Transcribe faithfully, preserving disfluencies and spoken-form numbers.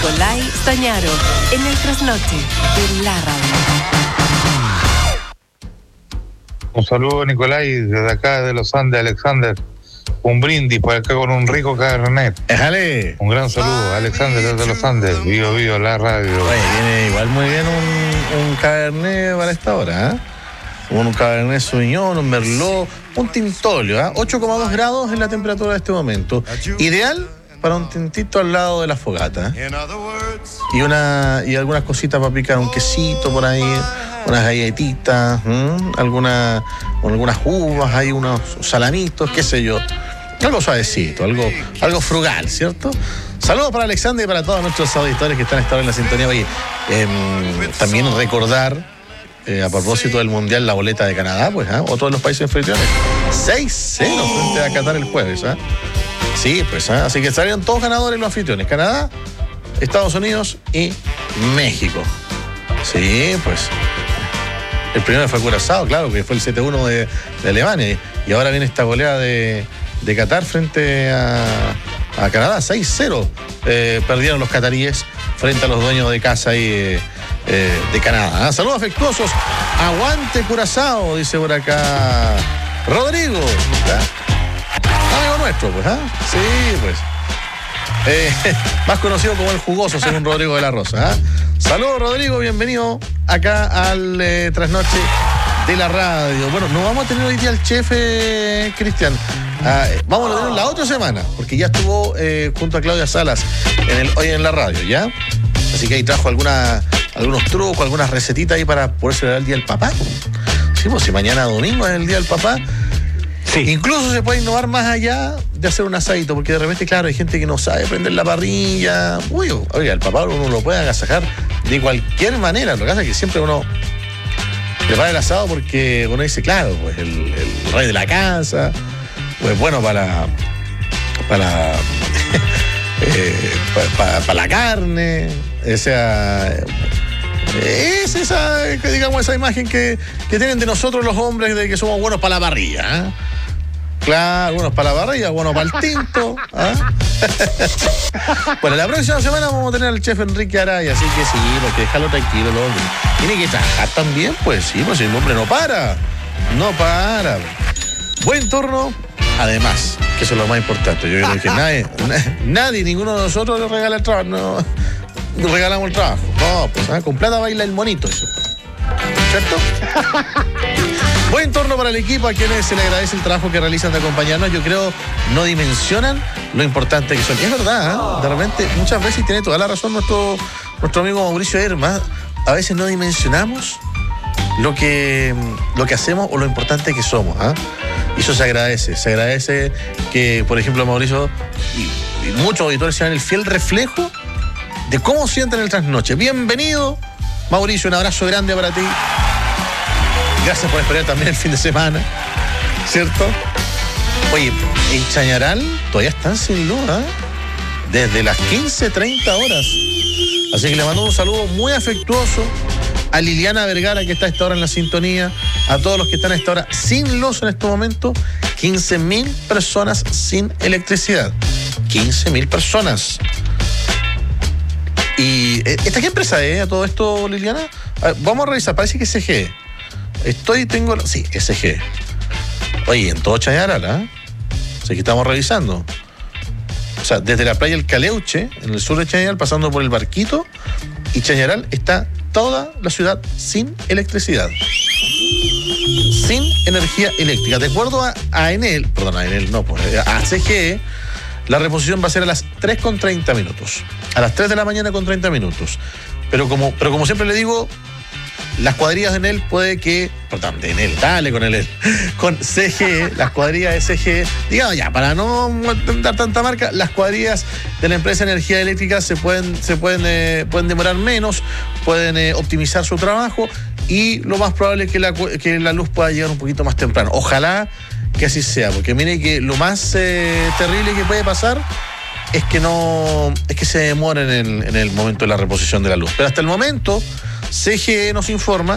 Nicolai Stañaro en el trasnoche de la radio. Un saludo, Nicolai, desde acá de los Andes, Alexander. Un brindis por acá con un rico cabernet. Déjale. Un gran saludo, Alexander desde los Andes. Vivo, vivo, la radio. Oye, viene igual muy bien un, un cabernet para esta hora, ¿eh? Un cabernet sauvignon, un merlot, un tintolio, ¿eh? ocho coma dos grados en la temperatura de este momento. Ideal para un tintito al lado de la fogata, ¿eh? Y una y algunas cositas para picar, un quesito por ahí, unas galletitas, ¿eh? Alguna, algunas uvas, hay unos salamitos, qué sé yo. Algo suavecito, algo, algo frugal, ¿cierto? Saludos para Alexander y para todos nuestros auditores que están a esta hora en la sintonía. Oye, eh, también recordar, eh, a propósito del Mundial, la boleta de Canadá, pues, ¿eh? Otro de los países anfitriones. seis cero frente a Qatar el jueves, ¿eh? Sí, pues, ¿eh? Así que salieron todos ganadores los anfitriones. Canadá, Estados Unidos y México. Sí, pues. El primero fue Curazao, claro, que fue el siete uno de, de Alemania. Y ahora viene esta goleada de, de Qatar frente a, a Canadá, seis cero. Eh, perdieron los cataríes frente a los dueños de casa ahí, eh, eh, de Canadá. ¿Ah? Saludos afectuosos. Aguante Curazao, dice por acá Rodrigo. ¿Ah? Amigo nuestro, pues, ¿ah? ¿eh? Sí, pues. Eh, más conocido como el jugoso, según Rodrigo de la Rosa. ¿eh? Saludos, Rodrigo, bienvenido acá al eh, trasnoche de la radio. Bueno, no vamos a tener hoy día al chef, eh, Cristian. Ah, vamos a tener la otra semana, porque ya estuvo eh, junto a Claudia Salas en el Hoy en la Radio, ¿ya? Así que ahí trajo alguna, algunos trucos, algunas recetitas ahí para poder celebrar el Día del Papá. Sí, pues si mañana domingo es el Día del Papá. Sí. Incluso se puede innovar más allá de hacer un asadito, porque de repente, claro, hay gente que no sabe prender la parrilla. Uy, oiga, el papá uno lo puede agasajar de cualquier manera. Lo que pasa es que siempre uno prepara el asado porque uno dice, claro, pues el, el rey de la casa, pues bueno para para eh, para, para, para la carne, o sea, es esa, digamos, esa imagen que, que tienen de nosotros los hombres de que somos buenos para la parrilla, ¿eh? Claro, buenos para la parrilla, buenos para el tinto. ¿eh? Bueno, la próxima semana vamos a tener al chef Enrique Araya, así que sí, porque déjalo tranquilo, el hombre. Tiene que trabajar también, pues sí, pues el hombre no para. No para. Buen turno, además, que eso es lo más importante. Yo creo que nadie, nadie, ninguno de nosotros le regala el trabajo. No, no regalamos el trabajo. No, pues ¿eh? Con plata baila el monito, eso. ¿Cierto? Buen turno para el equipo, a quienes se le agradece el trabajo que realizan de acompañarnos. Yo creo no dimensionan lo importante que son. Y es verdad, ¿eh? De repente, muchas veces tiene toda la razón nuestro, nuestro amigo Mauricio Herma. A veces no dimensionamos lo que, lo que hacemos o lo importante que somos. ¿eh? Y eso se agradece. Se agradece que, por ejemplo, Mauricio y, y muchos auditores sean el fiel reflejo de cómo sienten el trasnoche. Bienvenido, Mauricio, un abrazo grande para ti. Gracias por esperar también el fin de semana, ¿cierto? Oye, en Chañaral todavía están sin luz, ¿eh? Desde las quince treinta horas. Así que le mando un saludo muy afectuoso a Liliana Vergara, que está a esta hora en la sintonía, a todos los que están a esta hora sin luz en este momento. quince mil personas sin electricidad. quince mil personas. ¿Y esta qué empresa es, a todo esto, Liliana? A ver, vamos a revisar, parece que es S G. Estoy, tengo... Sí, S G. Oye, en todo Chañaral, ¿eh? Así que estamos revisando. O sea, desde la playa El Caleuche, en el sur de Chañaral, pasando por el Barquito, y Chañaral está toda la ciudad sin electricidad. Sin energía eléctrica. De acuerdo a, a Enel, perdón, a Enel, no, pues, a C G E, la reposición va a ser a las tres con treinta minutos. A las tres de la mañana con treinta minutos. Pero como, pero como siempre le digo, las cuadrillas de Enel puede que... Perdón, de Enel, dale con Enel. Con C G E, las cuadrillas de C G E, digamos ya, para no dar tanta marca, las cuadrillas de la empresa de energía eléctrica se pueden, se pueden, eh, pueden demorar menos, pueden eh, optimizar su trabajo y lo más probable es que la, que la luz pueda llegar un poquito más temprano. Ojalá que así sea, porque mire que lo más eh, terrible que puede pasar es que no, es que se demoren en, en el momento de la reposición de la luz. Pero hasta el momento, C G E nos informa